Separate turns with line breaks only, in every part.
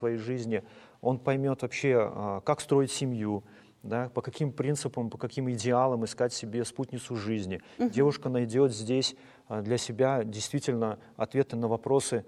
своей жизни, он поймет вообще, как строить семью, да, по каким принципам, по каким идеалам искать себе спутницу жизни. Девушка найдет здесь для себя действительно ответы на вопросы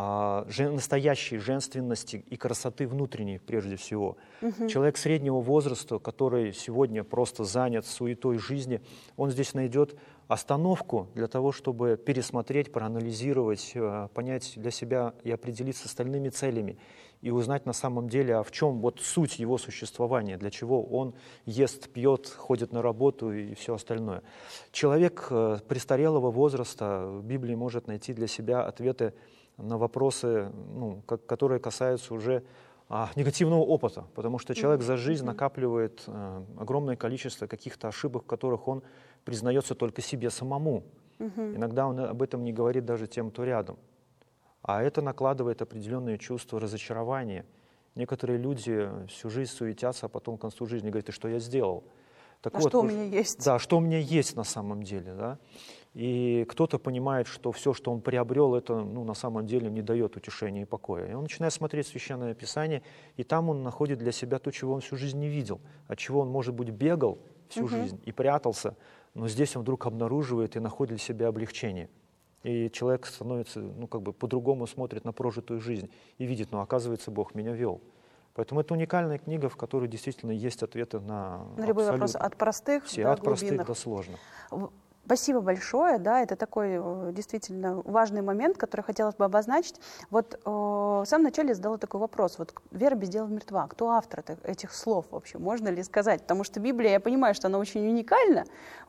настоящей женственности и красоты внутренней прежде всего. Человек среднего возраста, который сегодня просто занят суетой жизни, он здесь найдет остановку для того, чтобы пересмотреть, проанализировать, понять для себя и определиться с остальными целями и узнать на самом деле, а в чем вот суть его существования, для чего он ест, пьет, ходит на работу и все остальное. Человек престарелого возраста в Библии может найти для себя ответы на вопросы, которые касаются уже негативного опыта, потому что человек за жизнь накапливает огромное количество каких-то ошибок, в которых он признается только себе самому. Иногда он об этом не говорит даже тем, кто рядом. А это накладывает определенные чувства разочарования. Некоторые люди всю жизнь суетятся, а потом к концу жизни говорят: и что я сделал? Так вот,
что у меня есть?
Да, что у меня есть на самом деле. Да? И кто-то понимает, что все, что он приобрел, это на самом деле не дает утешения и покоя. И он начинает смотреть Священное Писание, и там он находит для себя то, чего он всю жизнь не видел, от чего он, может быть, бегал всю жизнь и прятался, но здесь он вдруг обнаруживает и находит для себя облегчение. И человек становится, по-другому смотрит на прожитую жизнь и видит, оказывается, Бог меня вел. Поэтому это уникальная книга, в которой действительно есть ответы на
любой вопрос, от простых
от простых до сложных.
Спасибо большое, да, это такой действительно важный момент, который хотелось бы обозначить. Вот в самом начале я задала такой вопрос, вот «Вера без дела мертва». Кто автор этих слов вообще, можно ли сказать? Потому что Библия, я понимаю, что она очень уникальна,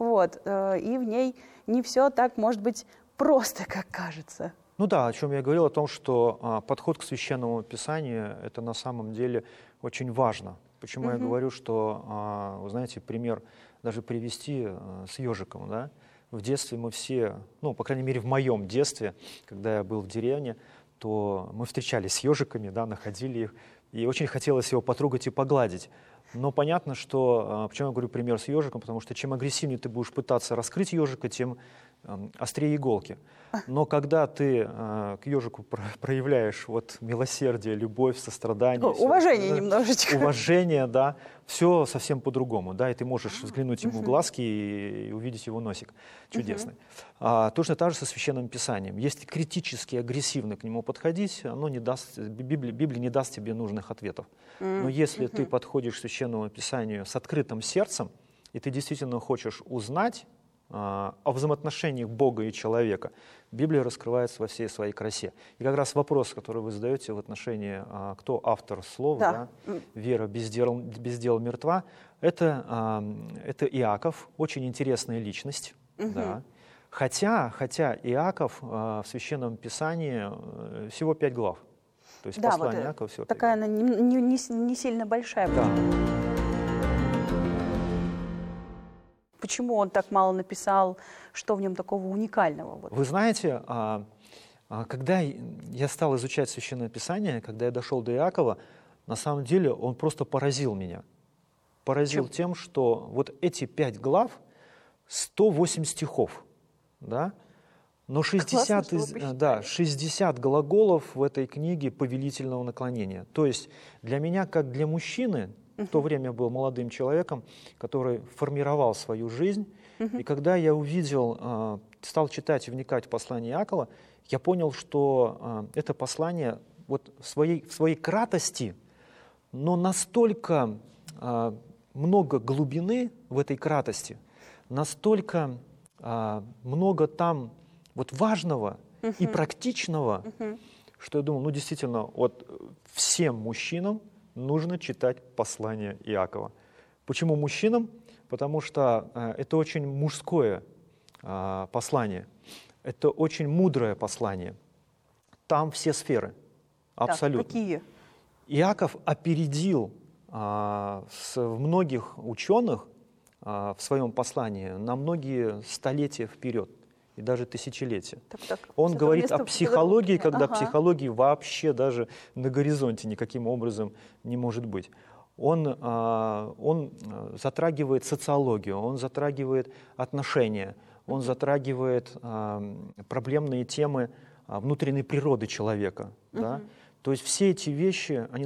и в ней не все так, может быть, просто, как кажется.
О чем я говорил, о том, что подход к Священному Писанию, это на самом деле очень важно. Почему я говорю, что, вы знаете, пример даже привести с ежиком, да? В детстве мы все, по крайней мере, в моем детстве, когда я был в деревне, то мы встречались с ежиками, да, находили их, и очень хотелось его потрогать и погладить. Но понятно, что, почему я говорю пример с ежиком, потому что чем агрессивнее ты будешь пытаться раскрыть ежика, тем острее иголки. Но когда ты к ежику проявляешь милосердие, любовь, сострадание,
уважение немножечко.
Уважение, да, все совсем по-другому, да, и ты можешь взглянуть ему в глазки и увидеть его носик чудесный. Точно так же со Священным Писанием. Если критически, агрессивно к нему подходить, Библия не даст тебе нужных ответов. Но если ты подходишь к Священному Писанию с открытым сердцем, и ты действительно хочешь узнать о взаимоотношениях Бога и человека, Библия раскрывается во всей своей красе. И как раз вопрос, который вы задаете в отношении, кто автор слов, да, «Вера без дела мертва», это Иаков, очень интересная личность. Да. Хотя Иаков в Священном Писании всего 5 глав. То есть послание Иакова всего 5
такая
глав.
она не сильно большая.
Да.
Почему он так мало написал, что в нем такого уникального?
Вы знаете, когда я стал изучать Священное Писание, когда я дошел до Иакова, на самом деле он просто поразил меня. Поразил тем, что эти 5 глав, 108 стихов, да? Но 60 глаголов в этой книге повелительного наклонения. То есть для меня, как для мужчины, в то время был молодым человеком, который формировал свою жизнь. И когда я увидел, стал читать и вникать в послание Иакова, я понял, что это послание в своей кратости, но настолько много глубины в этой кратости, настолько много там важного и практичного, что я думал, действительно, всем мужчинам нужно читать послание Иакова. Почему мужчинам? Потому что это очень мужское послание, это очень мудрое послание. Там все сферы, абсолютно.
Какие?
Иаков опередил многих ученых в своем послании на многие столетия вперед и даже тысячелетия. Он говорит о психологии, когда психологии вообще даже на горизонте никаким образом не может быть. Он затрагивает социологию, он затрагивает отношения, он затрагивает проблемные темы внутренней природы человека. Да? То есть все эти вещи, они